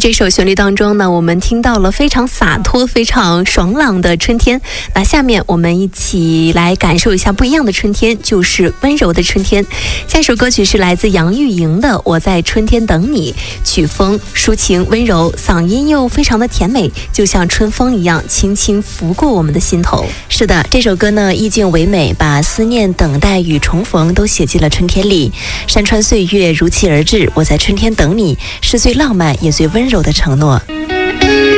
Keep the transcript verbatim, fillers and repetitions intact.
这首旋律当中呢，我们听到了非常洒脱、非常爽朗的春天。那下面我们一起来感受一下不一样的春天，就是温柔的春天。下一首歌曲是来自杨钰莹的《我在春天等你》，曲风抒情温柔，嗓音又非常的甜美，就像春风一样轻轻拂过我们的心头。 是的，这首歌呢意境唯美，把思念、等待与重逢都写进了春天里。山川岁月如期而至，我在春天等你，是最浪漫也最温柔的承诺。